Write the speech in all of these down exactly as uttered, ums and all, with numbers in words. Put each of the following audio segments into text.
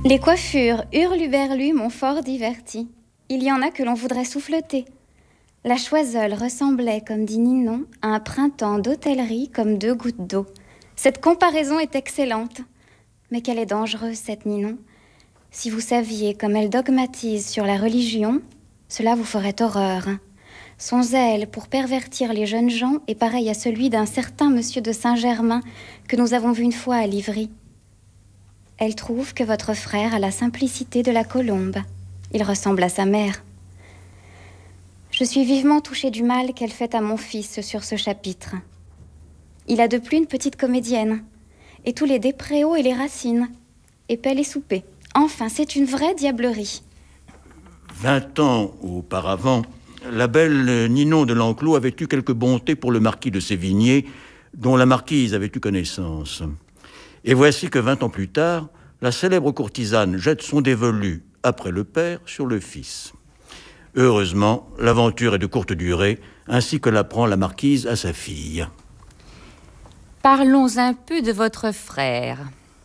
Les coiffures hurluberlues m'ont fort diverti. Il y en a que l'on voudrait souffleter. La Choiseul ressemblait, comme dit Ninon, à un printemps d'hôtellerie comme deux gouttes d'eau. Cette comparaison est excellente. Mais qu'elle est dangereuse, cette Ninon. Si vous saviez comme elle dogmatise sur la religion, cela vous ferait horreur. Son zèle pour pervertir les jeunes gens est pareil à celui d'un certain monsieur de Saint-Germain que nous avons vu une fois à Livry. Elle trouve que votre frère a la simplicité de la colombe. Il ressemble à sa mère. Je suis vivement touchée du mal qu'elle fait à mon fils sur ce chapitre. Il a de plus une petite comédienne, et tous les Despréaux et les Racine, et Pelle et Souper. Enfin, c'est une vraie diablerie. Vingt ans auparavant, la belle Ninon de l'Enclos avait eu quelques bontés pour le marquis de Sévigné, dont la marquise avait eu connaissance. Et voici que vingt ans plus tard, la célèbre courtisane jette son dévolu, après le père, sur le fils. Heureusement, l'aventure est de courte durée, ainsi que l'apprend la marquise à sa fille. Parlons un peu de votre frère.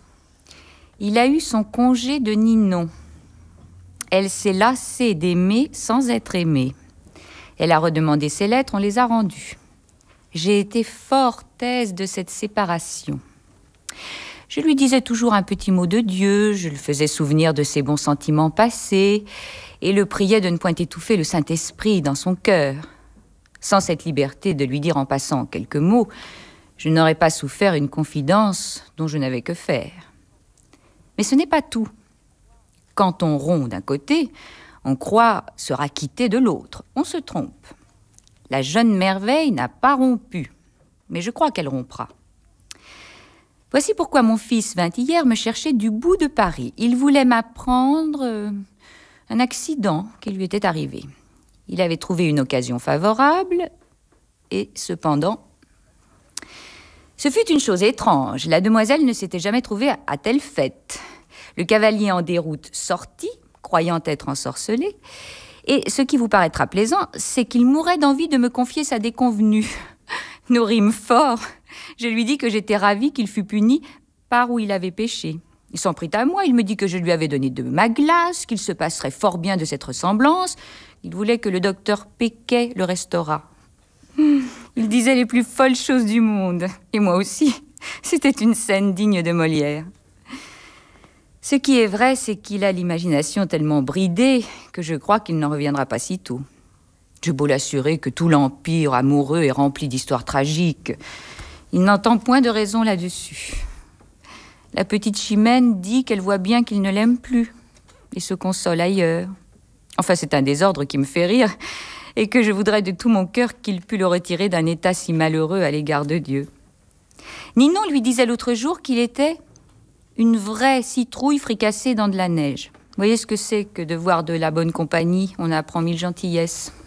Il a eu son congé de Ninon. Elle s'est lassée d'aimer sans être aimée. Elle a redemandé ses lettres, on les a rendues. J'ai été fort aise de cette séparation. Je lui disais toujours un petit mot de Dieu, je le faisais souvenir de ses bons sentiments passés et le priais de ne point étouffer le Saint-Esprit dans son cœur. Sans cette liberté de lui dire en passant quelques mots, je n'aurais pas souffert une confidence dont je n'avais que faire. Mais ce n'est pas tout. Quand on rompt d'un côté, on croit sera quitté de l'autre. On se trompe. La jeune merveille n'a pas rompu, mais je crois qu'elle rompra. Voici pourquoi mon fils vint hier me chercher du bout de Paris. Il voulait m'apprendre euh, un accident qui lui était arrivé. Il avait trouvé une occasion favorable, et cependant... Ce fut une chose étrange. La demoiselle ne s'était jamais trouvée à, à telle fête. Le cavalier en déroute sortit, croyant être ensorcelé, et ce qui vous paraîtra plaisant, c'est qu'il mourait d'envie de me confier sa déconvenue. Nous rîmes fort. Je lui dis que j'étais ravie qu'il fût puni par où il avait péché. Il s'en prit à moi, il me dit que je lui avais donné de ma glace, qu'il se passerait fort bien de cette ressemblance. Il voulait que le docteur Péquet le restaurât. Il disait les plus folles choses du monde. Et moi aussi. C'était une scène digne de Molière. Ce qui est vrai, c'est qu'il a l'imagination tellement bridée que je crois qu'il n'en reviendra pas si tôt. J'ai beau l'assurer que tout l'empire amoureux est rempli d'histoires tragiques. Il n'entend point de raison là-dessus. La petite Chimène dit qu'elle voit bien qu'il ne l'aime plus et se console ailleurs. Enfin, c'est un désordre qui me fait rire et que je voudrais de tout mon cœur qu'il pût le retirer d'un état si malheureux à l'égard de Dieu. Ninon lui disait l'autre jour qu'il était une vraie citrouille fricassée dans de la neige. Vous voyez ce que c'est que de voir de la bonne compagnie, on apprend mille gentillesses.